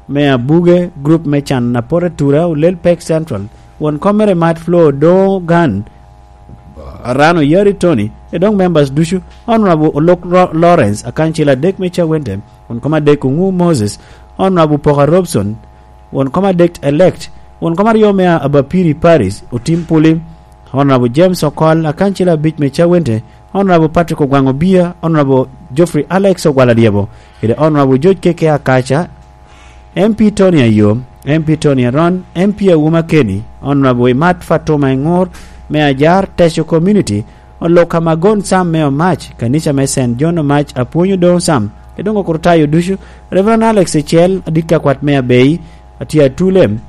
mea buge group mechan na pore tura ulel pek central won komere mat flow do gan Arano Yeri Tony, edong members dushu Honorable Olok Lawrence akanchila dek mecha wende won koma dek Ungu Moses Honorable Poka Robson won koma dek elect won koma yomea Abapiri Paris utimpuli Honorable James Okol akanchila bich mecha wende Honorable Patrick Ogwango Bia Honorable Geoffrey Alex Ogwaladiabo ide Honorable George Keke Akacha MP Tony Ayo MP Tony Aron MP Awuma Kenny Honorable Matt Fatoma Ngor Mea Jar Tesho Community on Loka Magon Sam Meo Match Kanisha Mesen John Match Apunyo Don Sam Kedongo Kurtayo Dushu Reverend Alex Echel Adika Kwat Mea Bay Atia Tulem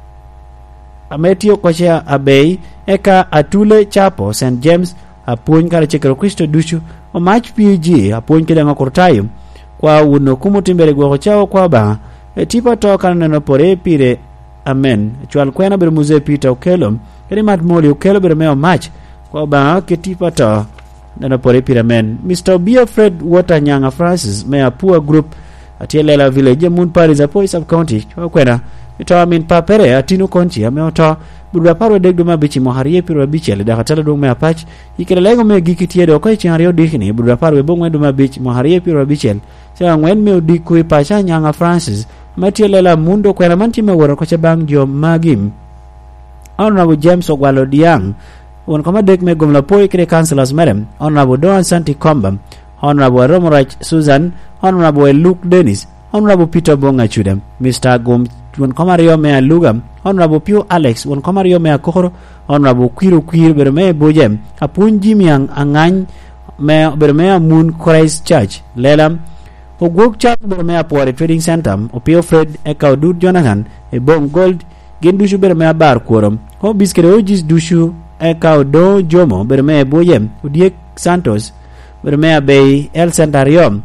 Ametio Koshea Abay Eka Atule Chapo St. James Apuny Kara Chekero Christo Dushu O Match PG Apuny Kedongo Kurtayo Kwa uno kumutimbele Gwa Chao Kwa Ba Etipa Toka Neno Pore Pire Amen Chual Kwena Bermuze Peter Okelom Kani mat moli ukelo bere meo match kwa ba ketipa to nana pore piramen Mr. Bia Fred Water Nyanga Francis mea pua group atielela village mun Paris apoi sub county kwa kwena ito amin papere atinu konchi ameo to budwa parwe degdo mabichi moharie piro bichele da katala dong mea patch ikele lego mea gikitie do kwa chingario dikini budwa parwe bongwe do mabichi moharie piro bichele sa ngwen meo dikui pacha Nyanga Francis matielela mundo kwena manti mewara kwa chabang jo magim Honorable James Ogwalo Diang won koma dek me gomla poi kre councilors merem Honorable Don Santi Komba Honorable Romorach Susan Honorable Luke Dennis Honorable Peter Bonga Chudem Mr. Gom won koma rio me Lugam Honorable Pio Alex won koma rio me Kokoro Honorable Kwiru berme Bojem Apunji miang angany me berme Moon Christ Church Lelam Ogwok Church berme Pore Trading Center Opio Fred Ekaudud Jonathan e Bom Gold gen dushu berme bar korom ho biskere ojis dushu Ekao do Jomo berme Boyem Udiek Santos berme Bay El Centarium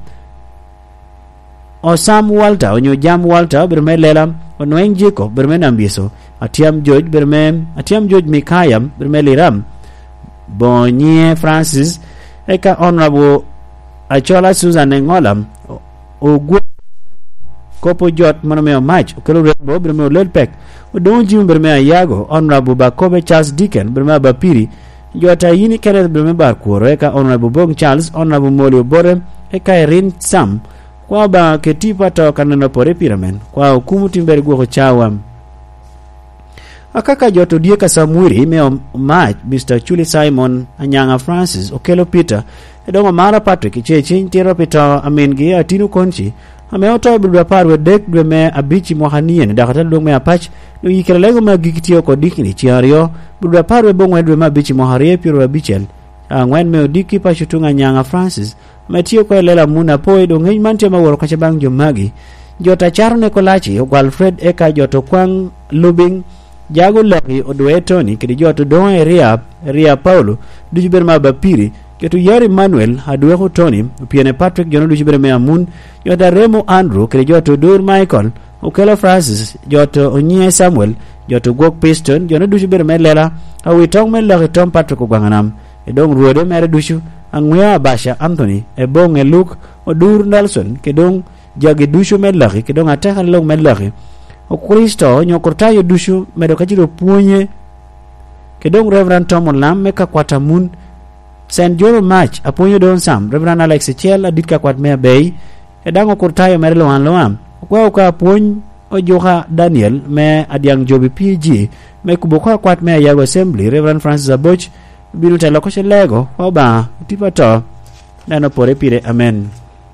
o Sam Walter onyo Jam Walter berme Lelam onweng Jacob berme Nambiso Atiam George Mikayam berme Liram Bonye Francis Eka Honorable Achola Susan Ngolam Ogwo Kopo Jot Monomeo Match Okelo Rebo berme Lelpek Udon Jim berme Yago Honorable Bakobe Charles Deacon berme Bapiri Jota Yini Kenneth berme Barkuoro Eka Honorable Bong Charles Honorable Molio Borem Eka Erin Sam Kwa ba ketipa to kanano pore piramen Kwa hukumu timberi guo chawam Akaka joto dieka Samwiri meo Match Mr. Chuli Simon Anyanga Francis Okelo Peter Edongo Mara Patrick Chechin Tiro Peter Amengi Atinu Konchi Ameoto budwa parwe dek dwe me abichi mohanien dakatalo dong me apach no yikelego me gikitio ko dikini chiario budwa parwe bongwe dwe me abichi moharie piro abichel ngwen me odiki pa shutunga Nyanga Francis metio ko lela muna poi do ngey mante ma woro kacha bang jomagi jota charne ko lachi Alfred Eka joto kwang Lubing jago lagi odwe Tony kidi joto don Ria Paulo dujiber ma Bapiri Ketu Yari Manuel Adweho Tony Piene Patrick Jono Dushibere Meamun Jota Remo Andrew Kere Joto Dur Michael Okelo Francis Joto Onye Samuel Joto Gwok Piston Jono Dushibere Melela Awitong Melela Tom Patrick Ogwanganam Edong Ruode Mere Dushu Angwea Basha Anthony Ebong Luke Odur Nelson Kedong Jagi Dushu Melaki Kedong Atakan Long Melaki Okristo Nyokortayo Dushu Medokachiro Punye Kedong Reverend Tom Olam Meka Kwatamun Saint Joro Match Apunyo Don Sam Reverend Alex Echel Adika Kwat Mea Bay Edango Kurtayo Mere Loam Kwa uka Apuny Ojoha Daniel Me Adiang Jobi PG Me Kuboka Kwat Mea Yago Assembly Reverend Francis Aboch Binuta Lokoshe Lego Oba Tipa To Nano Pore Pire Amen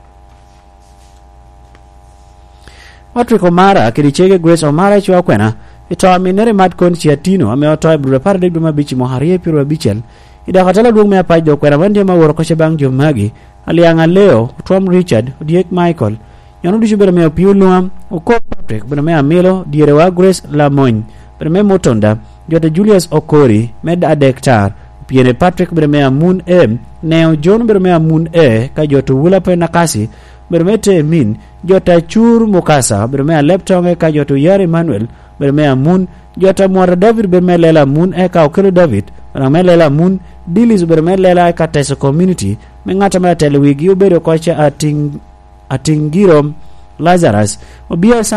Patrick Omara Kirichege Grace Omara Chua Kwena Ito Aminere Matkon Chiatino Ame Otoy Brupar Dek Duma Bichi Moharie Piro Bichel Ida katala duong mea paj do kwera wande ma woro koshe bang jomagi alianga Leo Tom Richard Diek Michael Yanu dushu bere mea Piu Luam Oko Patrick bere mea Milo Dierewa Grace Lamogne bere mea Motonda Jota Julius Okori Med Adektar Piene Patrick bere mea Moon M Neo John bere mea Moon E Ka joto Wula Pe Nakasi bere mea Te Min Jota Chur Mukasa bere mea Leptonge Ka joto Yari Manuel bere mea Moon Jota Mwara David bere mea Lela Moon E Ka Okelo David Ramelela Moon Dilis bermelela ka Teso community mengata mela telewigi ubero kocha atingiro Lazarus obia